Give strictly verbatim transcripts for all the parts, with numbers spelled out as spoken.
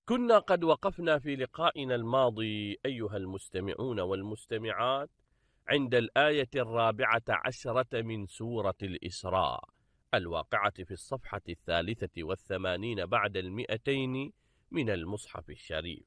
كنا قد وقفنا في لقائنا الماضي أيها المستمعون والمستمعات عند الآية الرابعة عشرة من سورة الإسراء الواقعة في الصفحة الثالثة والثمانين بعد المئتين من المصحف الشريف،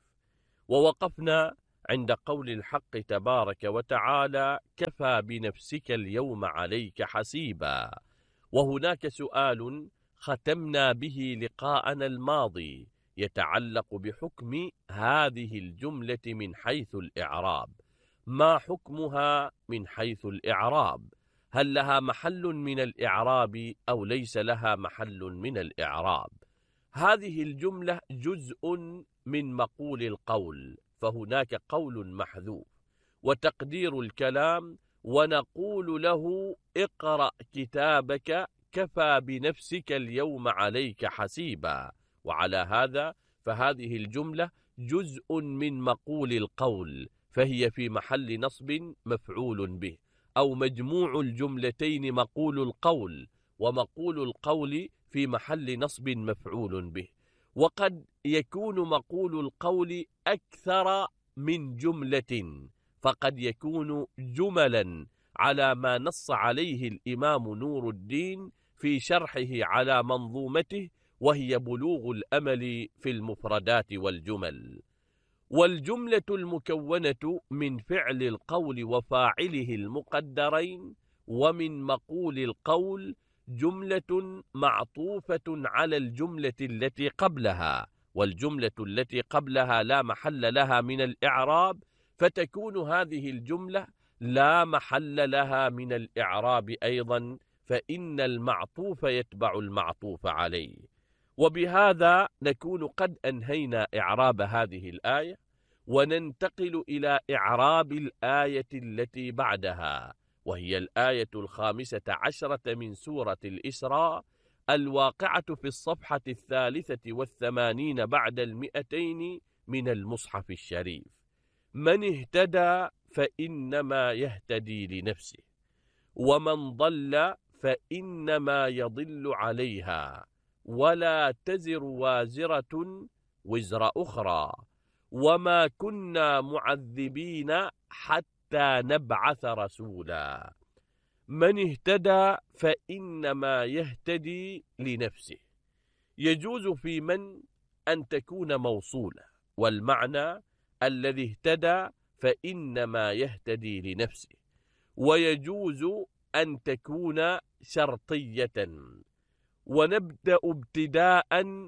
ووقفنا عند قول الحق تبارك وتعالى: كفى بنفسك اليوم عليك حسيبا. وهناك سؤال ختمنا به لقاءنا الماضي يتعلق بحكم هذه الجملة من حيث الإعراب. ما حكمها من حيث الإعراب؟ هل لها محل من الإعراب أو ليس لها محل من الإعراب؟ هذه الجملة جزء من مقول القول، فهناك قول محذوف وتقدير الكلام: ونقول له اقرأ كتابك كفى بنفسك اليوم عليك حسيبا. وعلى هذا فهذه الجملة جزء من مقول القول، فهي في محل نصب مفعول به، أو مجموع الجملتين مقول القول، ومقول القول في محل نصب مفعول به. وقد يكون مقول القول أكثر من جملة، فقد يكون جملا على ما نص عليه الإمام نور الدين في شرحه على منظومته، وهي بلوغ الأمل في المفردات والجمل. والجملة المكونة من فعل القول وفاعله المقدرين ومن مقول القول جملة معطوفة على الجملة التي قبلها، والجملة التي قبلها لا محل لها من الإعراب، فتكون هذه الجملة لا محل لها من الإعراب أيضا، فإن المعطوف يتبع المعطوف عليه. وبهذا نكون قد أنهينا إعراب هذه الآية، وننتقل إلى إعراب الآية التي بعدها، وهي الآية الخامسة عشرة من سورة الإسراء الواقعة في الصفحة الثالثة والثمانين بعد المئتين من المصحف الشريف: من اهتدى فإنما يهتدي لنفسه، ومن ضل فإنما يضل عليها، ولا تزر وازرة وزر أخرى، وما كنا معذبين حتى نبعث رسولا. من اهتدى فإنما يهتدي لنفسه. يجوز في من أن تكون موصولة، والمعنى الذي اهتدى فإنما يهتدي لنفسه، ويجوز أن تكون شرطية. ونبدأ ابتداء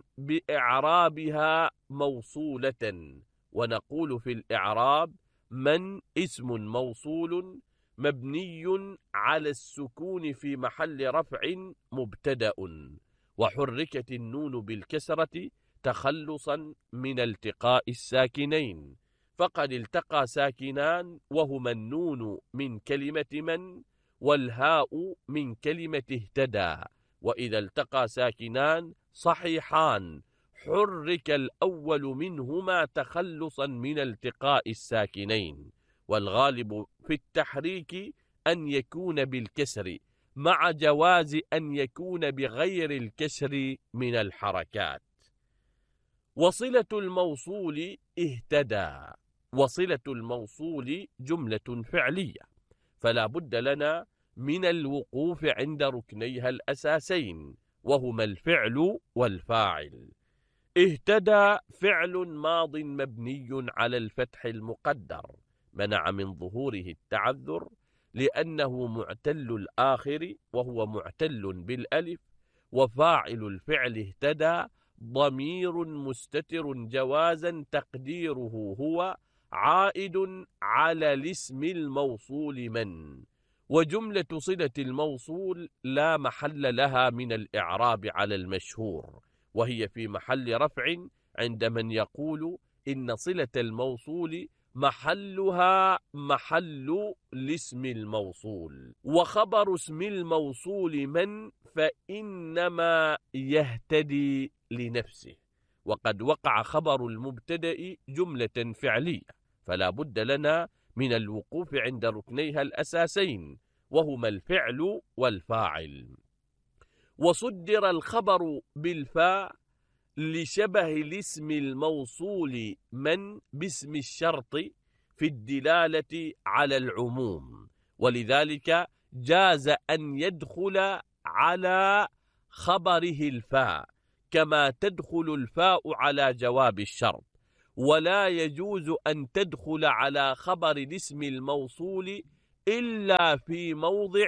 بإعرابها موصولة، ونقول في الإعراب: من اسم موصول مبني على السكون في محل رفع مبتدأ، وحركت النون بالكسرة تخلصا من التقاء الساكنين، فقد التقى ساكنان وهما النون من كلمة من والهاء من كلمة اهتدى، وإذا التقى ساكنان صحيحان حرك الأول منهما تخلصا من التقاء الساكنين، والغالب في التحريك أن يكون بالكسر، مع جواز أن يكون بغير الكسر من الحركات. وصلة الموصول اهتدى. وصلة الموصول جملة فعلية، فلا بد لنا من الوقوف عند ركنيها الأساسين، وهما الفعل والفاعل. اهتدى فعل ماض مبني على الفتح المقدر، منع من ظهوره التعذر لأنه معتل الآخر وهو معتل بالألف. وفاعل الفعل اهتدى ضمير مستتر جوازا تقديره هو عائد على الاسم الموصول من. وجملة صلة الموصول لا محل لها من الإعراب على المشهور، وهي في محل رفع عند من يقول إن صلة الموصول محلها محل الاسم الموصول. وخبر اسم الموصول من فإنما يهتدي لنفسه، وقد وقع خبر المبتدأ جملة فعلية، فلا بد لنا من الوقوف عند ركنيها الأساسين، وهما الفعل والفاعل. وصدر الخبر بالفاء لشبه الاسم الموصول من باسم الشرط في الدلالة على العموم، ولذلك جاز أن يدخل على خبره الفاء كما تدخل الفاء على جواب الشرط، ولا يجوز أن تدخل على خبر الاسم الموصول إلا في موضع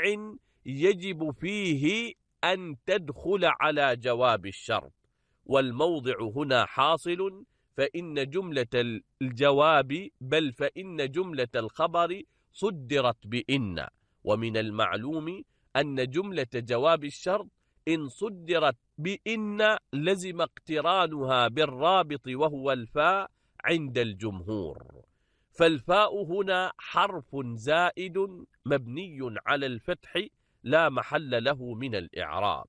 يجب فيه أن تدخل على جواب الشرط، والموضع هنا حاصل، فإن جملة الجواب بل فإن جملة الخبر صدرت بإن، ومن المعلوم أن جملة جواب الشرط إن صدرت بإن لزم اقترانها بالرابط وهو الفاء عند الجمهور، فالفاء هنا حرف زائد مبني على الفتح لا محل له من الإعراب.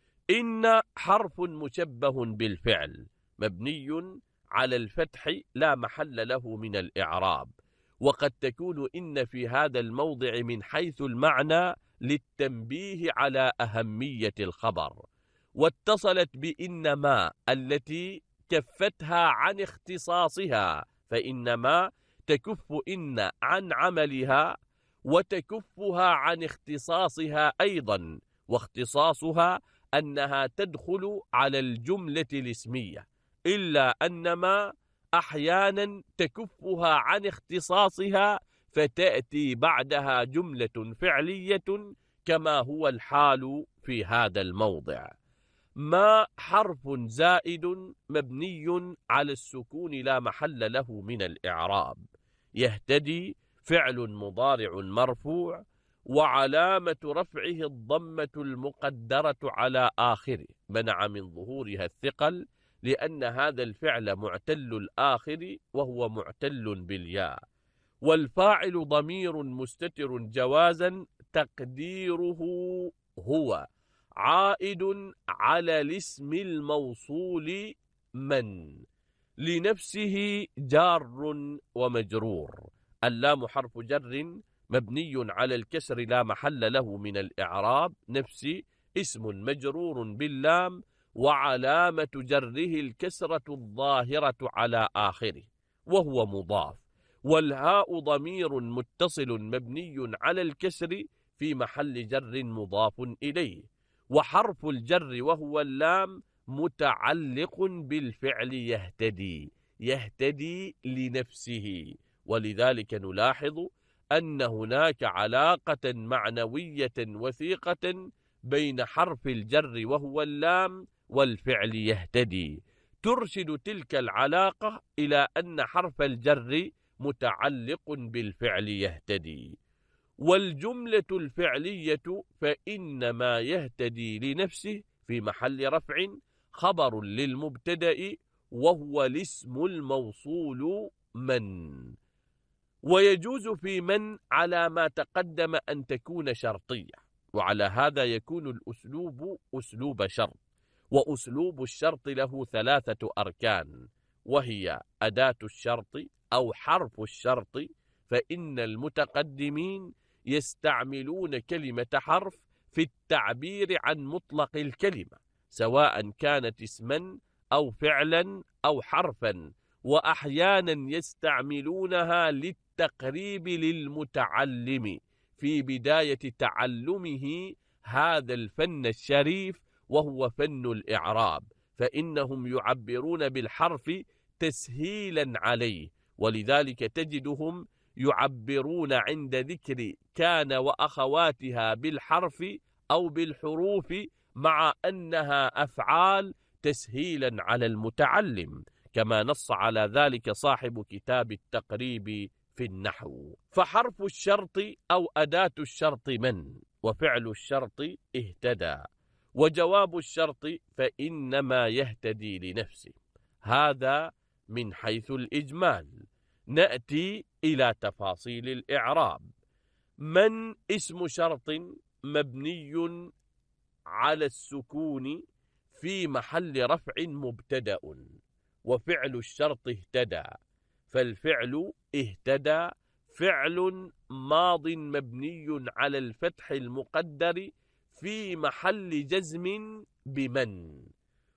إن حرف مشبه بالفعل مبني على الفتح لا محل له من الإعراب، وقد تكون إن في هذا الموضع من حيث المعنى للتنبيه على أهمية الخبر، واتصلت بإنما التي كفتها عن اختصاصها، فإنما تكف إن عن عملها وتكفها عن اختصاصها أيضا، واختصاصها أنها تدخل على الجملة الاسمية، إلا أنما أحيانا تكفها عن اختصاصها فتأتي بعدها جملة فعلية كما هو الحال في هذا الموضع. ما حرف زائد مبني على السكون لا محل له من الإعراب. يهتدي فعل مضارع مرفوع وعلامة رفعه الضمة المقدرة على آخره منع من ظهورها الثقل، لأن هذا الفعل معتل الآخر وهو معتل بالياء. والفاعل ضمير مستتر جوازا تقديره هو عائد على الاسم الموصول من، لنفسه جار ومجرور. اللام حرف جر مبني على الكسر لا محل له من الإعراب، نفسي اسم مجرور باللام وعلامة جره الكسرة الظاهرة على آخره وهو مضاف. والهاء ضمير متصل مبني على الكسر في محل جر مضاف إليه. وحرف الجر وهو اللام متعلق بالفعل يهتدي، يهتدي لنفسه، ولذلك نلاحظ أن هناك علاقة معنوية وثيقة بين حرف الجر وهو اللام والفعل يهتدي، ترشد تلك العلاقة إلى أن حرف الجر متعلق بالفعل يهتدي. والجملة الفعلية فإنما يهتدي لنفسه في محل رفع خبر للمبتدأ وهو الاسم الموصول من. ويجوز في من على ما تقدم أن تكون شرطية، وعلى هذا يكون الأسلوب أسلوب شرط. وأسلوب الشرط له ثلاثة أركان، وهي أداة الشرط أو حرف الشرط، فإن المتقدمين يستعملون كلمة حرف في التعبير عن مطلق الكلمة سواء كانت اسما أو فعلا أو حرفا، وأحيانا يستعملونها للتقريب للمتعلم في بداية تعلمه هذا الفن الشريف وهو فن الإعراب، فإنهم يعبرون بالحرف تسهيلا عليه، ولذلك تجدهم يعبرون عند ذكر كان وأخواتها بالحرف أو بالحروف مع أنها أفعال تسهيلا على المتعلم، كما نص على ذلك صاحب كتاب التقريب في النحو. فحرف الشرط أو أداة الشرط من، وفعل الشرط اهتدى، وجواب الشرط فإنما يهتدي لنفسه. هذا من حيث الإجمال. نأتي إلى تفاصيل الإعراب. من اسم شرط مبني على السكون في محل رفع مبتدأ، وفعل الشرط اهتدى، فالفعل اهتدى فعل ماض مبني على الفتح المقدر في محل جزم بمن.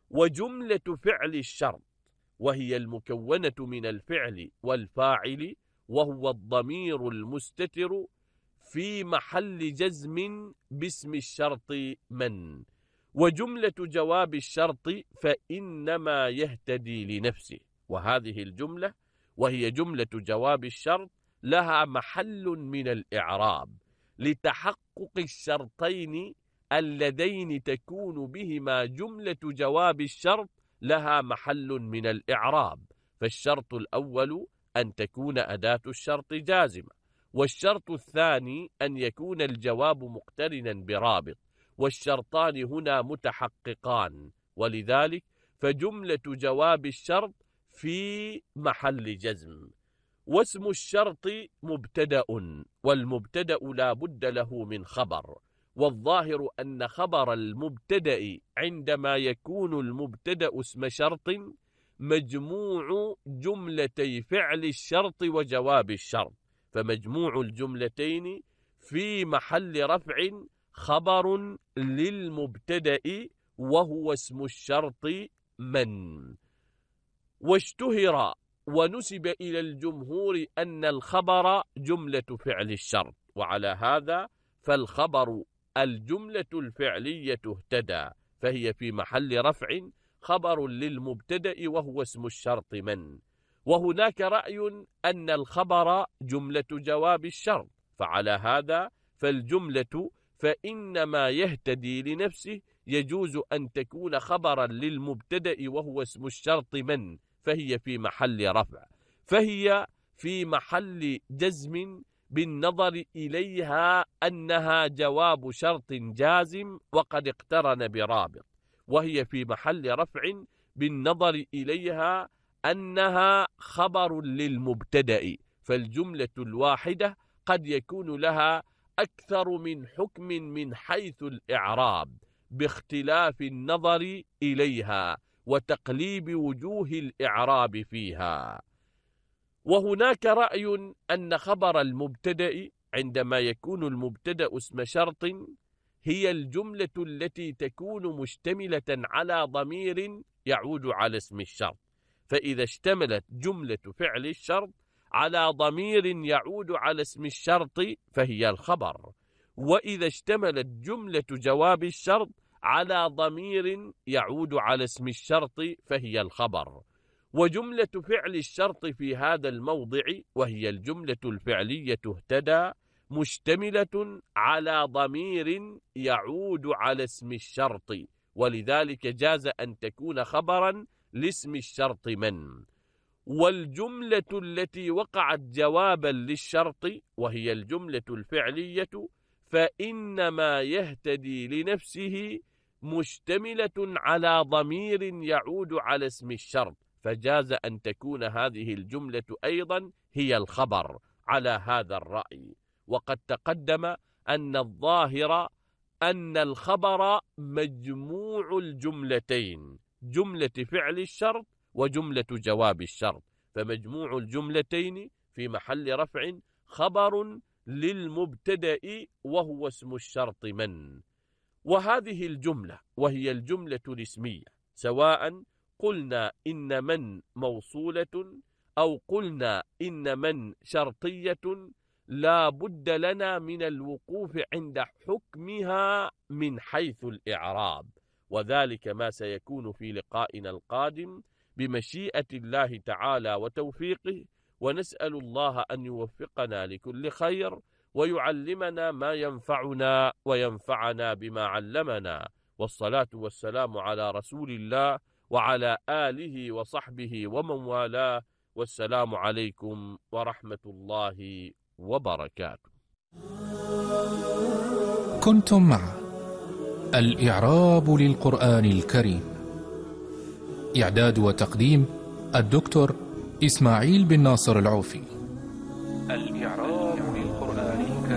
وجملة فعل الشرط وهي المكونة من الفعل والفاعل وهو الضمير المستتر في محل جزم باسم الشرط من. وجملة جواب الشرط فإنما يهتدي لنفسه، وهذه الجملة وهي جملة جواب الشرط لها محل من الإعراب لتحقق الشرطين اللذين تكون بهما جملة جواب الشرط لها محل من الإعراب. فالشرط الأول أن تكون أداة الشرط جازمة، والشرط الثاني أن يكون الجواب مقترنا برابط، والشرطان هنا متحققان، ولذلك فجملة جواب الشرط في محل جزم. واسم الشرط مبتدأ، والمبتدأ لا بد له من خبر، والظاهر أن خبر المبتدأ عندما يكون المبتدأ اسم شرط مجموع جملتي فعل الشرط وجواب الشرط، فمجموع الجملتين في محل رفع خبر للمبتدأ وهو اسم الشرط من. واشتهر ونسب إلى الجمهور أن الخبر جملة فعل الشرط، وعلى هذا فالخبر الجملة الفعلية اهتدى، فهي في محل رفع خبر للمبتدأ وهو اسم الشرط من. وهناك رأي أن الخبر جملة جواب الشرط، فعلى هذا فالجملة فإنما يهتدي لنفسه يجوز أن تكون خبرا للمبتدأ وهو اسم الشرط من، فهي في محل رفع، فهي في محل جزم بالنظر إليها أنها جواب شرط جازم وقد اقترن برابط، وهي في محل رفع بالنظر إليها أنها خبر للمبتدأ، فالجملة الواحدة قد يكون لها أكثر من حكم من حيث الإعراب باختلاف النظر إليها وتقليب وجوه الإعراب فيها. وهناك رأي أن خبر المبتدأ عندما يكون المبتدأ اسم شرط هي الجملة التي تكون مشتملة على ضمير يعود على اسم الشرط، فإذا اشتملت جملة فعل الشرط على ضمير يعود على اسم الشرط فهي الخبر، وإذا اشتملت جملة جواب الشرط على ضمير يعود على اسم الشرط فهي الخبر. وجملة فعل الشرط في هذا الموضع وهي الجملة الفعلية اهتدى مشتملة على ضمير يعود على اسم الشرط، ولذلك جاز أن تكون خبرا لاسم الشرط من. والجملة التي وقعت جوابا للشرط وهي الجملة الفعلية فإنما يهتدي لنفسه مشتملة على ضمير يعود على اسم الشرط، فجاز أن تكون هذه الجملة أيضا هي الخبر على هذا الرأي. وقد تقدم أن الظاهر أن الخبر مجموع الجملتين، جملة فعل الشرط وجملة جواب الشرط، فمجموع الجملتين في محل رفع خبر للمبتدأ وهو اسم الشرط من. وهذه الجملة وهي الجملة الاسمية سواء قلنا إن من موصولة أو قلنا إن من شرطية لا بد لنا من الوقوف عند حكمها من حيث الإعراب، وذلك ما سيكون في لقائنا القادم بمشيئة الله تعالى وتوفيقه، ونسأل الله أن يوفقنا لكل خير ويعلمنا ما ينفعنا وينفعنا بما علمنا، والصلاة والسلام على رسول الله وعلى آله وصحبه ومن والاه، والسلام عليكم ورحمة الله وبركاته. كنتم مع الإعراب للقرآن الكريم، إعداد وتقديم الدكتور إسماعيل بن ناصر العوفي.